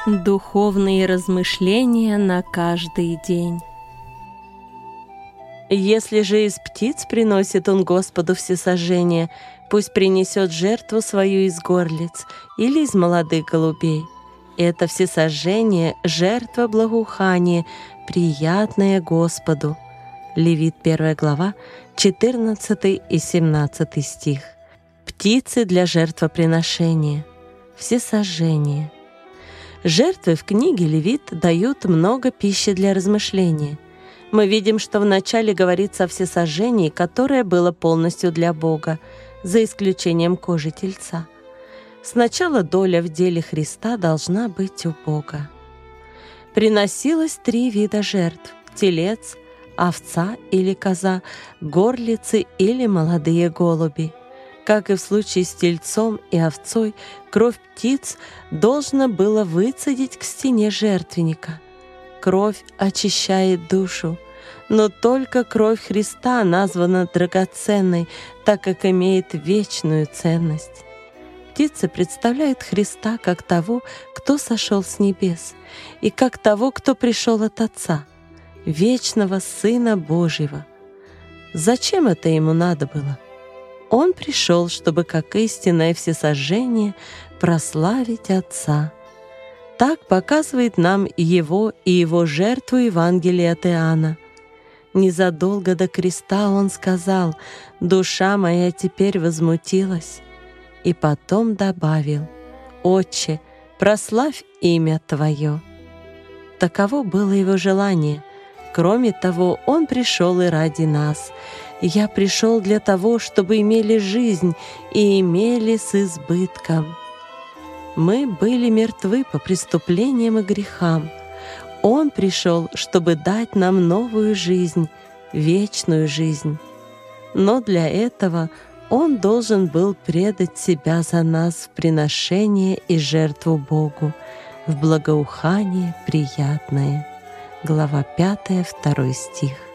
Духовные размышления на каждый день. Если же из птиц приносит он Господу всесожжение, пусть принесет жертву свою из горлиц или из молодых голубей. Это всесожжение — жертва благоухания, приятная Господу. Левит 1 глава, 14 и 17 стих. Птицы для жертвоприношения, всесожжение. Жертвы в книге Левит дают много пищи для размышления. Мы видим, что вначале говорится о всесожжении, которое было полностью для Бога, за исключением кожи тельца. Сначала доля в деле Христа должна быть у Бога. Приносилось 3 вида жертв — телец, овца или коза, горлицы или молодые голуби. Как и в случае с тельцом и овцой, кровь птиц должна было выцедить к стене жертвенника. Кровь очищает душу, но только кровь Христа названа драгоценной, так как имеет вечную ценность. Птицы представляют Христа как того, кто сошел с небес, и как того, кто пришел от Отца, вечного Сына Божьего. Зачем это ему надо было? Он пришел, чтобы, как истинное всесожжение, прославить Отца. Так показывает нам его и его жертву Евангелие от Иоанна. Незадолго до креста он сказал: «Душа моя теперь возмутилась». И потом добавил: «Отче, прославь имя Твое». Таково было его желание. Кроме того, он пришел и ради нас. «Я пришел для того, чтобы имели жизнь и имели с избытком». Мы были мертвы по преступлениям и грехам. Он пришел, чтобы дать нам новую жизнь, вечную жизнь. Но для этого Он должен был предать себя за нас в приношение и жертву Богу, в благоухание приятное. Глава 5, 2 стих.